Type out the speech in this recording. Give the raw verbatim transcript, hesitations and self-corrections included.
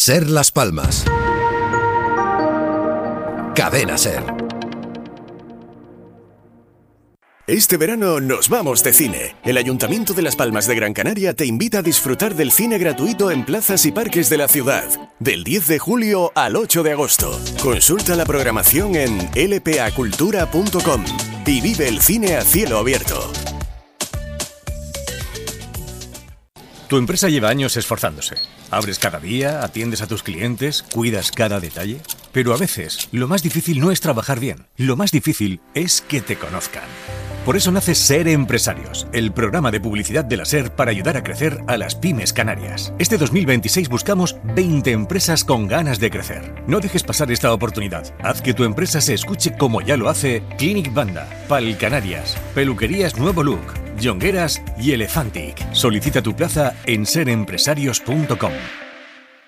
Ser Las Palmas. Cadena Ser. Este verano nos vamos de cine. El Ayuntamiento de Las Palmas de Gran Canaria te invita a disfrutar del cine gratuito en plazas y parques de la ciudad, del diez de julio al ocho de agosto. Consulta la programación en l p a cultura punto com y vive el cine a cielo abierto. Tu empresa lleva años esforzándose. Abres cada día, atiendes a tus clientes, cuidas cada detalle. Pero a veces, lo más difícil no es trabajar bien. Lo más difícil es que te conozcan. Por eso nace Ser Empresarios, el programa de publicidad de la SER para ayudar a crecer a las pymes canarias. Este dos mil veintiséis buscamos veinte empresas con ganas de crecer. No dejes pasar esta oportunidad. Haz que tu empresa se escuche como ya lo hace Clinic Banda, Pal Canarias, Peluquerías Nuevo Look, Jongueras y Elefantic. Solicita tu plaza en ser empresarios punto com.